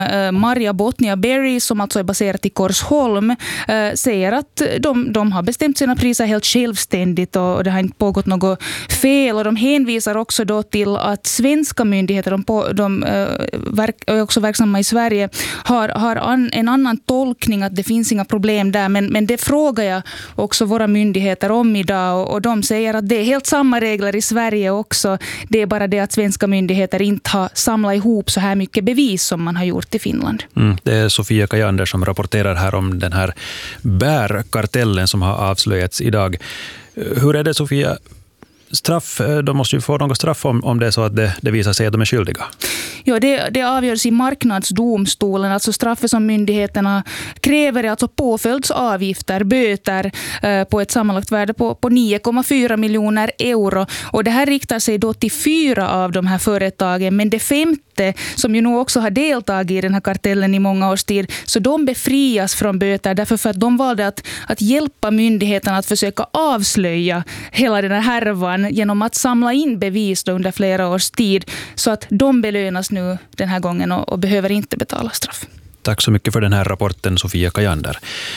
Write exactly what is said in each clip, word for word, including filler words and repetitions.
Maria Botnia Berry, som alltså är baserat i Korsholm, säger att de, de har bestämt sina priser helt självständigt och det har inte pågått något fel. Och de hänvisar också då till att svenska myndigheter, de, på, de verk, är också verksamma i Sverige, har, har an, en annan tolkning, att det finns inga problem där. Men, men det frågar jag också våra myndigheter om idag och, och de säger att det är helt samma regler i Sverige också. Det är bara det att svenska myndigheter inte har samlat ihop så här mycket bevis som man har gjort i Finland. Mm, det är Sofia Kajander som rapporterar här om den här bärkartellen som har avslöjats idag. Hur är det, Sofia? Straff, de måste ju få något straff om, om det är så att det, det visar sig att de är skyldiga. Ja, det, det avgörs i marknadsdomstolen. Alltså straffet som myndigheterna kräver är alltså påföljdsavgifter, böter eh, på ett sammanlagt värde på, på nio komma fyra miljoner euro. Och det här riktar sig då till fyra av de här företagen. Men det femte, som ju nog också har deltagit i den här kartellen i många års tid, så de befrias från böter därför för att de valde att, att hjälpa myndigheterna att försöka avslöja hela den här härvan genom att samla in bevis då under flera års tid, så att de belönas nu den här gången och, och behöver inte betala straff. Tack så mycket för den här rapporten, Sofia Kajander.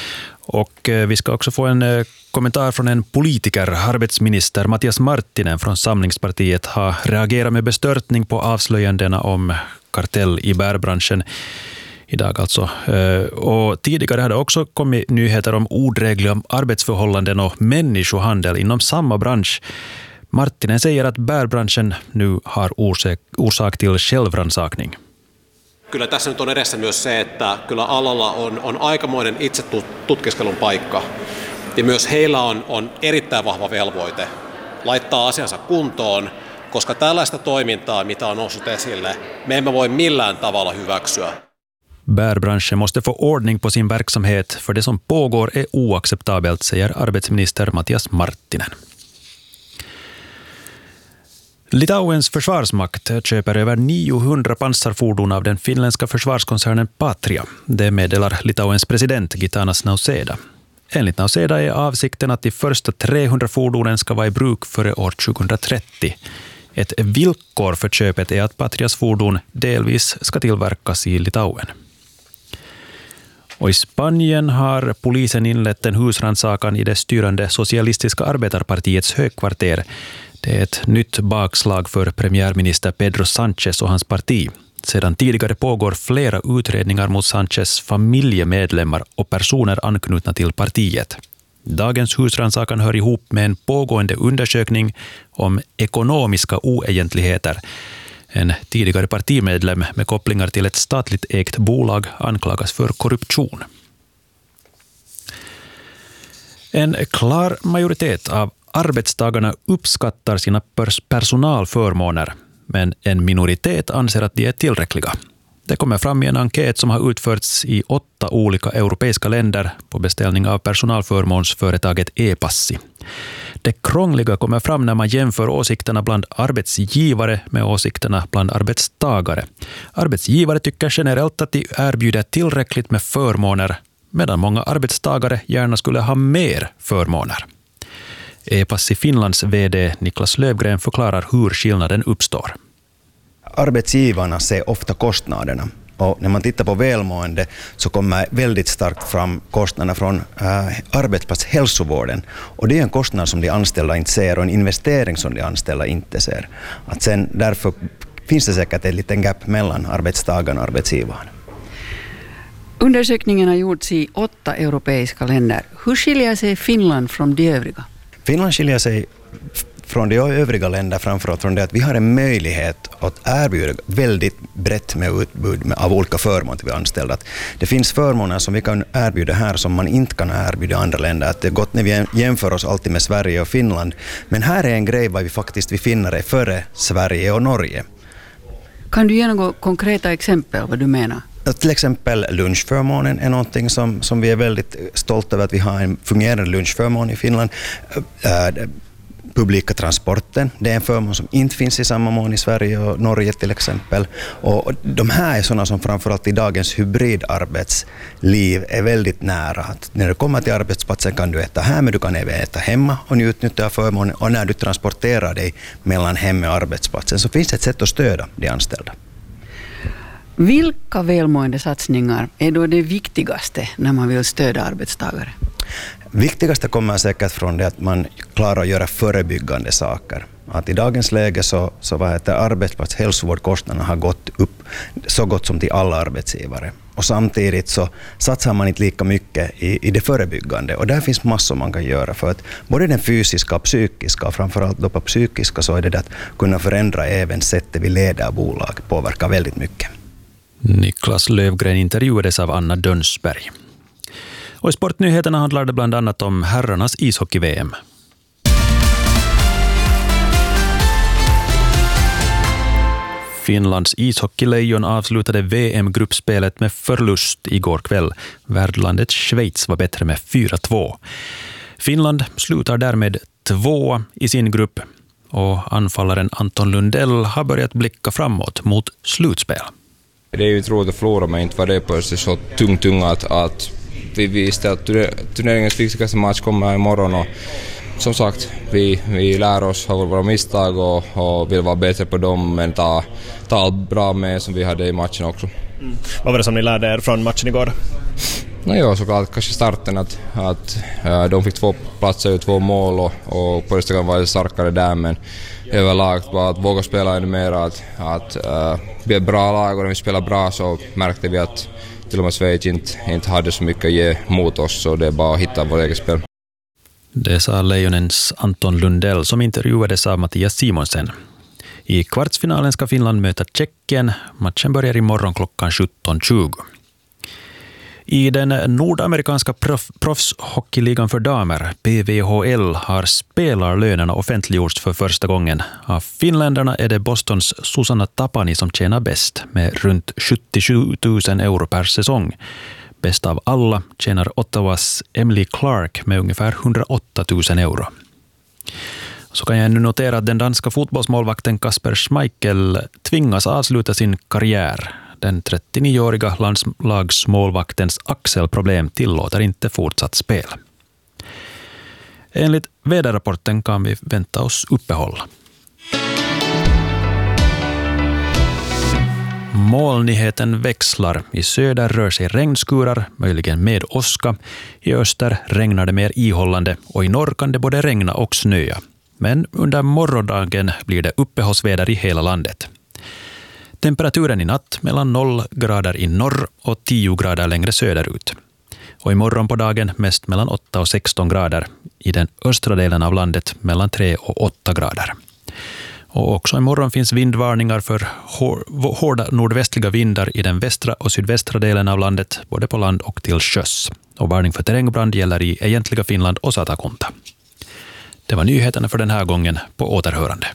Och eh, vi ska också få en eh, kommentar från en politiker. Arbetsminister Matias Marttinen från Samlingspartiet har reagerat med bestörtning på avslöjandena om kartell i bärbranschen idag alltså. Och tidigare hade också kommit nyheter om odrägliga arbetsförhållanden och människohandel inom samma bransch. Marttinen säger att bärbranschen nu har orsak, orsak till självrannsakning. Kyllä tässä nyt on edessä myös se, että kyllä alalla on, on aikamoinen itsetutkiskelun paikka. Ja myös heillä on, on erittäin vahva velvoite laittaa asiansa kuntoon, koska tällaista toimintaa, mitä on noussut esille, me emme voi millään tavalla hyväksyä. Bärbranschen måste få ordning på sin verksamhet, för det som pågår är oacceptabelt, säger arbetsminister Matias Marttinen. Litauens försvarsmakt köper över niohundra pansarfordon av den finländska försvarskoncernen Patria. Det meddelar Litauens president Gitanas Nausėda. Enligt Nausėda är avsikten att de första trehundra fordonen ska vara i bruk före år tjugohundratrettio. Ett villkor för köpet är att Patrias fordon delvis ska tillverkas i Litauen. Och i Spanien har polisen inlett en husrannsakan i det styrande socialistiska arbetarpartiets högkvarter. Det är ett nytt bakslag för premiärminister Pedro Sánchez och hans parti. Sedan tidigare pågår flera utredningar mot Sánchez familjemedlemmar och personer anknutna till partiet. Dagens husrannsakan hör ihop med en pågående undersökning om ekonomiska oegentligheter. En tidigare partimedlem med kopplingar till ett statligt ägt bolag anklagas för korruption. En klar majoritet av arbetstagarna uppskattar sina personalförmåner, men en minoritet anser att de är tillräckliga. Det kommer fram i en enkät som har utförts i åtta olika europeiska länder på beställning av personalförmånsföretaget E-passi. Det krångliga kommer fram när man jämför åsikterna bland arbetsgivare med åsikterna bland arbetstagare. Arbetsgivare tycker generellt att de erbjuder tillräckligt med förmåner, medan många arbetstagare gärna skulle ha mer förmåner. E-passi Finlands vd Niklas Löfgren förklarar hur skillnaden uppstår. Arbetsgivarna ser ofta kostnaderna. Och när man tittar på välmående så kommer väldigt starkt fram kostnaderna från äh, arbetsplatshälsovården. Och det är en kostnad som de anställda inte ser och en investering som de anställda inte ser. Att sen, därför finns det säkert ett litet gap mellan arbetstagarna och arbetsgivaren. Undersökningen har gjorts i åtta europeiska länder. Hur skiljer sig Finland från de övriga? Finland skiljer sig från de övriga länder framförallt från det att vi har en möjlighet att erbjuda väldigt brett med utbud av olika förmåner till anställda. Det finns förmåner som vi kan erbjuda här som man inte kan erbjuda i andra länder. Att det är gott när vi jämför oss alltid med Sverige och Finland. Men här är en grej vad vi faktiskt vi finner är före Sverige och Norge. Kan du ge några konkreta exempel vad du menar? Till exempel lunchförmånen är någonting som, som vi är väldigt stolta över att vi har en fungerande lunchförmån i Finland. Äh, Publika transporten, det är en förmån som inte finns i samma mån i Sverige och Norge till exempel. Och de här är sådana som framförallt i dagens hybridarbetsliv är väldigt nära. Att när du kommer till arbetsplatsen kan du äta här, men du kan även äta hemma och utnyttja förmånen. Och när du transporterar dig mellan hem och arbetsplatsen så finns det ett sätt att stödja de anställda. Vilka välmående satsningar är då det viktigaste när man vill stödja arbetstagare? Viktigaste kommer säkert från det att man klarar att göra förebyggande saker. Att i dagens läge så, så vad heter arbetsplatshälsovårdskostnaderna har gått upp så gott som till alla arbetsgivare. Och samtidigt så satsar man inte lika mycket i, i det förebyggande. Och där finns massor man kan göra för att både den fysiska och psykiska, och framförallt då på psykiska, så är det att kunna förändra även sättet vi leder bolag påverkar väldigt mycket. Niklas Löfgren intervjuades av Anna Dönsberg. Och i sportnyheterna handlar det bland annat om herrarnas ishockey-V M. Finlands ishockeylejon avslutade V M-gruppspelet med förlust igår kväll. Värdlandet Schweiz var bättre med fyra två. Finland slutar därmed två i sin grupp och anfallaren Anton Lundell har börjat blicka framåt mot slutspel. Det är ju tråkigt att förlora, men inte var det plötsligt så tungt tunga att, att vi visste att turneringens viktigaste match kommer imorgon. Och som sagt, vi, vi lär oss av våra misstag och, och vill vara bättre på dem, men ta, ta allt bra med som vi hade i matchen också. Mm. Vad var det som ni lärde er från matchen igår? No, ja, såklart kanske starten att, att äh, de fick två platser och två mål och, och på resten var det starkare där, men överlag bara att våga spela ännu mer, att, att äh, vi är ett bra lag och när vi spelar bra så märkte vi att till och med Schweiz inte, inte hade så mycket att ge mot oss, så det är bara att hitta vårt eget spel. Det sa Lejonens Anton Lundell som intervjuades av Mattias Simonsen. I kvartsfinalen ska Finland möta Tjeckien. Matchen börjar imorgon klockan sjutton tjugo. I den nordamerikanska proff, proffshockeyligan för damer, P V H L, har spelarlönerna offentliggjorts för första gången. Av finländarna är det Bostons Susanna Tapani som tjänar bäst, med runt sjuttiosju tusen euro per säsong. Bäst av alla tjänar Ottawas Emily Clark med ungefär hundraåtta tusen euro. Så kan jag nu notera att den danska fotbollsmålvakten Kasper Schmeichel tvingas avsluta sin karriär. Den trettionioåriga landslagsmålvaktens axelproblem tillåter inte fortsatt spel. Enligt väderrapporten kan vi vänta oss uppehåll. Molnigheten växlar. I söder rör sig regnskurar, möjligen med åska. I öster regnar det mer ihållande och i norr kan det både regna och snöa. Men under morgondagen blir det uppehållsväder i hela landet. Temperaturen i natt mellan noll grader i norr och tio grader längre söderut. Och imorgon på dagen mest mellan åtta och sexton grader. I den östra delen av landet mellan tre och åtta grader. Och också imorgon finns vindvarningar för hårda nordvästliga vindar i den västra och sydvästra delen av landet, både på land och till sjöss. Och varning för terrängbrand gäller i egentliga Finland och Satakunta. Det var nyheterna för den här gången. På återhörande.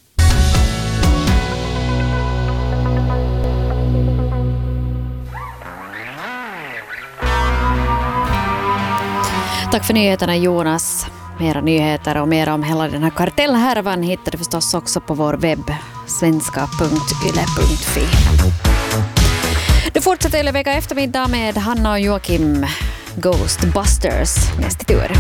Tack för nyheterna, Jonas. Mera nyheter och mer om hela den här kartellhärvan hittar du förstås också på vår webb svenska punkt yle punkt fi. Du fortsätter Yle Vega eftermiddag med Hanna och Joakim Ghostbusters nästa tur.